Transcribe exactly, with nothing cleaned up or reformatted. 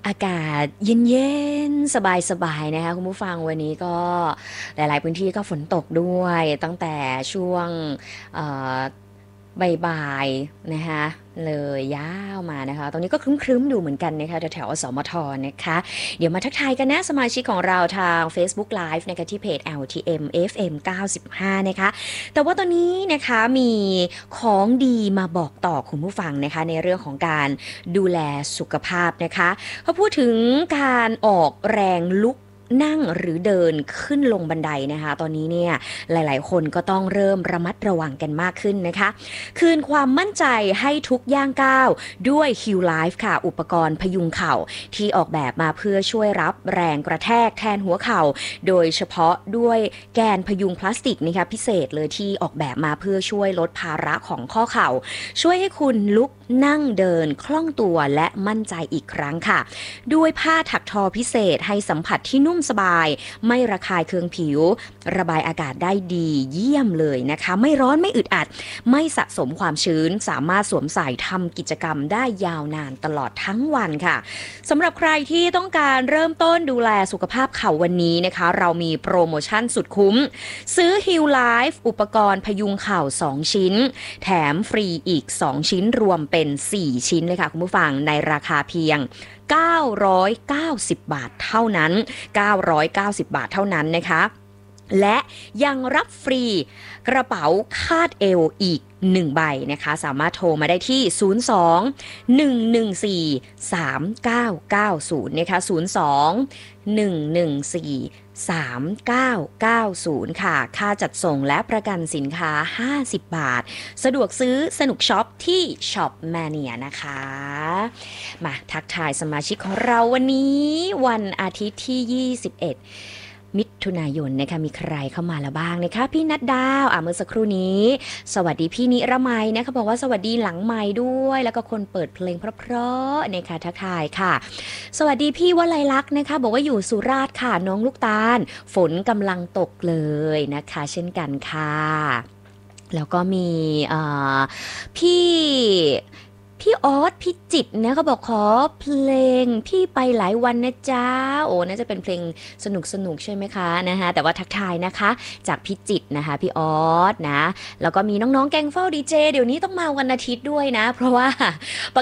อากาศเย็นๆสบายๆนะคะคุณผู้ฟังวันนี้ก็หลายๆพื้นที่ก็ฝนตกด้วยตั้งแต่ช่วงเอ่อบ่ายๆนะคะเลยยาวมานะคะตรงนี้ก็ครึ้มๆดูเหมือนกันนะคะแถวๆอสมทนะคะเดี๋ยวมาทักทายกันนะสมาชิกของเราทาง Facebook Live นะคะที่เพจ แอล ที เอ็ม เอฟ เอ็ม เก้าสิบห้านะคะแต่ว่าตอนนี้นะคะมีของดีมาบอกต่อคุณผู้ฟังนะคะในเรื่องของการดูแลสุขภาพนะคะเขาพูดถึงการออกแรงลุกนั่งหรือเดินขึ้นลงบันไดนะคะตอนนี้เนี่ยหลายๆคนก็ต้องเริ่มระมัดระวังกันมากขึ้นนะคะคืนความมั่นใจให้ทุกย่างก้าวด้วย Heal Life ค่ะอุปกรณ์พยุงเข่าที่ออกแบบมาเพื่อช่วยรับแรงกระแทกแทนหัวเข่าโดยเฉพาะด้วยแกนพยุงพลาสติกนะคะพิเศษเลยที่ออกแบบมาเพื่อช่วยลดภาระของข้อเข่าช่วยให้คุณลุกนั่งเดินคล่องตัวและมั่นใจอีกครั้งค่ะด้วยผ้าถักทอพิเศษให้สัมผัสที่นุ่มสบายไม่ระคายเคืองผิวระบายอากาศได้ดีเยี่ยมเลยนะคะไม่ร้อนไม่อึดอัดไม่สะสมความชื้นสามารถสวมใส่ทำกิจกรรมได้ยาวนานตลอดทั้งวันค่ะสำหรับใครที่ต้องการเริ่มต้นดูแลสุขภาพเข่าวันนี้นะคะเรามีโปรโมชั่นสุดคุ้มซื้อ Heal Life อุปกรณ์พยุงเข่าสองชิ้นแถมฟรีอีกสองชิ้นรวมเป็นสี่ชิ้นเลยค่ะคุณผู้ฟังในราคาเพียงเก้าร้อยเก้าสิบบาทเท่านั้นเก้าร้อยเก้าสิบบาทเท่านั้นนะคะและยังรับฟรีกระเป๋าคาดเอวอีกหนึ่งใบนะคะสามารถโทรมาได้ที่ศูนย์ สอง หนึ่ง หนึ่ง สี่ สาม เก้า เก้า ศูนย์นะคะศูนย์ สอง หนึ่ง หนึ่ง สี่ สาม เก้า เก้า ศูนย์ค่ะค่าจัดส่งและประกันสินค้าห้าสิบบาทสะดวกซื้อสนุกช็อปที่ Shop Mania นะคะมาทักทายสมาชิกของเราวันนี้วันอาทิตย์ที่ยี่สิบเอ็ดมิถุนายนนะคะมีใครเข้ามาแล้วบ้างนะคะพี่นัดดาวอ่ะเมื่อสักครู่นี้สวัสดีพี่นิรมัยนะคะบอกว่าสวัสดีหลังไมค์ด้วยแล้วก็คนเปิดเพลงเพราะๆนะคะทักทายค่ะสวัสดีพี่วลัยลักษณ์นะคะบอกว่าอยู่สุราษฎร์ค่ะน้องลูกตาลฝนกำลังตกเลยนะคะเช่นกันค่ะแล้วก็มีพี่พี่ออสพี่จิตนะเขาบอกขอเพลงพี่ไปหลายวันนะจ๊ะโอ้น่าจะเป็นเพลงสนุกสนุกใช่ไหมคะนะคะแต่ว่าทักทายนะคะจากพี่จิตนะคะพี่ออสนะแล้วก็มีน้องๆแกงเฝ้าดีเจเดี๋ยวนี้ต้องมาวันอาทิตย์ด้วยนะเพราะว่า